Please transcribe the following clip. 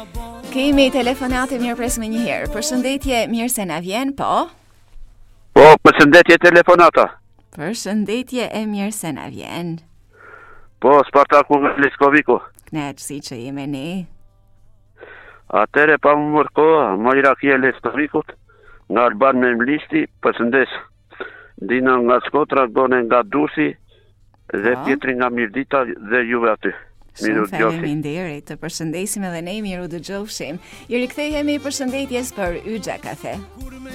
Kemi telefonate mirë pres më një herë. Përshëndetje, mirë se na vjen, po? Po, përshëndetje telefonata. Përshëndetje e mirë se na vjen. Po, Spartaku nga Leskoviku. Kënaqësi që jemi ne. Atere pa më mërko, Majra Kje Leskovikut, nga Alban me Mlisti, përshëndes. Dina nga Skotra, Gone nga Dusi, dhe Pietri nga Mirdita dhe juve aty. Shumë faleminderit, të përshëndesim edhe ne, miru dëgjofshim. I rikthehemi përshëndetjes për Yxha Kafe.